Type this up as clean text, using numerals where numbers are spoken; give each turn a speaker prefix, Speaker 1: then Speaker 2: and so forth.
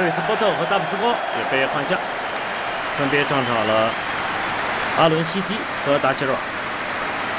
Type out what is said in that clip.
Speaker 1: 瑞斯波特和达姆斯科也被换下，分别上场了阿伦西基和达西尔瓦。